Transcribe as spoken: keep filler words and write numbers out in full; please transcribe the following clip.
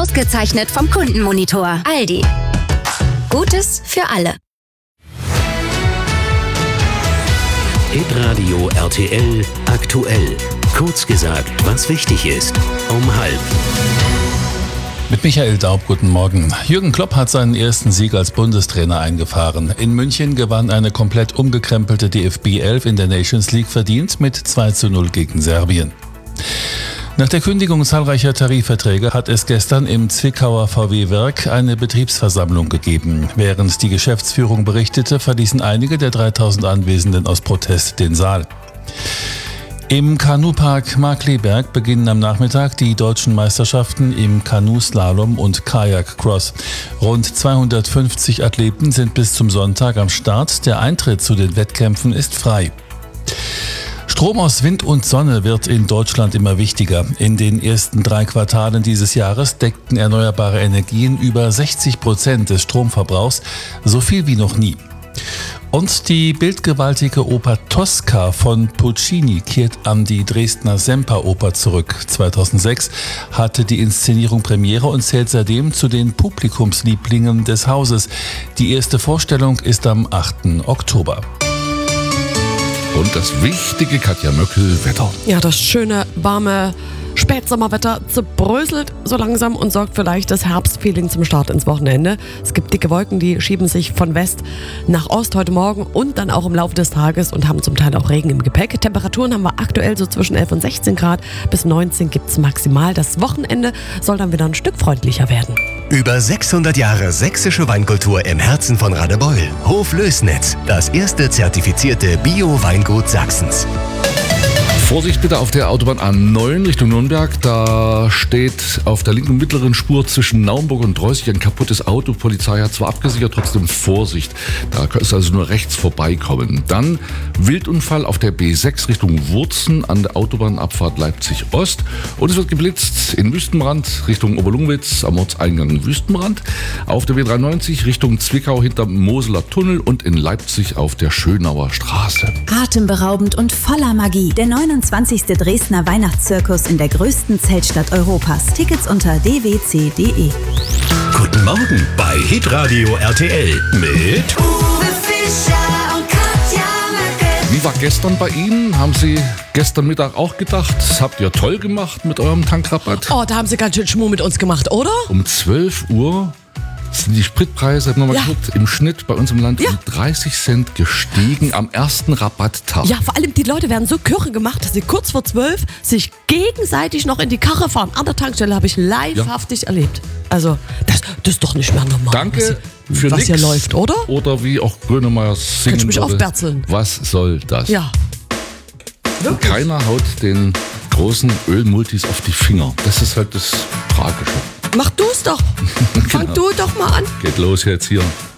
Ausgezeichnet vom Kundenmonitor. Aldi. Gutes für alle. Hitradio R T L aktuell. Kurz gesagt, was wichtig ist. Um halb. Mit Michael Daub, guten Morgen. Jürgen Klopp hat seinen ersten Sieg als Bundestrainer eingefahren. In München gewann eine komplett umgekrempelte D F B elf in der Nations League verdient mit zwei zu null gegen Serbien. Nach der Kündigung zahlreicher Tarifverträge hat es gestern im Zwickauer V W-Werk eine Betriebsversammlung gegeben. Während die Geschäftsführung berichtete, verließen einige der dreitausend Anwesenden aus Protest den Saal. Im Kanupark Markkleeberg beginnen am Nachmittag die deutschen Meisterschaften im Kanuslalom und Kajakcross. Rund zweihundertfünfzig Athleten sind bis zum Sonntag am Start. Der Eintritt zu den Wettkämpfen ist frei. Strom aus Wind und Sonne wird in Deutschland immer wichtiger. In den ersten drei Quartalen dieses Jahres deckten erneuerbare Energien über sechzig Prozent des Stromverbrauchs, so viel wie noch nie. Und die bildgewaltige Oper Tosca von Puccini kehrt an die Dresdner Semperoper zurück. zweitausendsechs hatte die Inszenierung Premiere und zählt seitdem zu den Publikumslieblingen des Hauses. Die erste Vorstellung ist am achten Oktober. Und das wichtige Katja Möckel-Wetter. Ja, das schöne, warme Spätsommerwetter zerbröselt so langsam und sorgt für leichtes Herbstfeeling zum Start ins Wochenende. Es gibt dicke Wolken, die schieben sich von West nach Ost heute Morgen und dann auch im Laufe des Tages und haben zum Teil auch Regen im Gepäck. Temperaturen haben wir aktuell so zwischen elf und sechzehn Grad, bis neunzehn gibt es maximal. Das Wochenende soll dann wieder ein Stück freundlicher werden. Über sechshundert Jahre sächsische Weinkultur im Herzen von Radebeul. Hof Lößnitz, das erste zertifizierte Bio-Weingut Sachsens. Vorsicht bitte auf der Autobahn A neun Richtung Nürnberg. Da steht auf der linken mittleren Spur zwischen Naumburg und Dreußig ein kaputtes Auto. Polizei hat zwar abgesichert, trotzdem Vorsicht. Da ist also nur rechts vorbeikommen. Dann Wildunfall auf der B sechs Richtung Wurzen an der Autobahnabfahrt Leipzig-Ost. Und es wird geblitzt in Wüstenbrand Richtung Oberlungwitz am Ortseingang Wüstenbrand. Auf der B dreiundneunzig Richtung Zwickau hinter Moseler Tunnel und in Leipzig auf der Schönauer Straße. Atemberaubend und voller Magie. Der neunundzwanzigste Dresdner Weihnachtszirkus in der größten Zeltstadt Europas. Tickets unter d w c punkt d e. Guten Morgen bei Hitradio R T L mit Uwe Fischer und Katja Möckel. Wie war gestern bei Ihnen? Haben Sie gestern Mittag auch gedacht, das habt ihr toll gemacht mit eurem Tankrabatt? Oh, da haben sie ganz schön Schmuh mit uns gemacht, oder? Um zwölf Uhr sind die Spritpreise, haben wir mal Ja. geguckt, im Schnitt bei uns im Land Ja. um dreißig Cent gestiegen am ersten Rabatttag. Ja, vor allem die Leute werden so kirre gemacht, dass sie kurz vor zwölf sich gegenseitig noch in die Karre fahren. An der Tankstelle habe ich livehaftig erlebt. Also, das, das ist doch nicht mehr normal. Danke was, für was nix. hier läuft, oder? Oder wie auch Grönemeyer singen Kannst du mich würde, aufberzeln? was soll das? Ja. Wirklich? Keiner haut den großen Ölmultis auf die Finger. Das ist halt das Tragische. Mach du's doch. Fang Genau. du doch mal an. Geht los jetzt hier.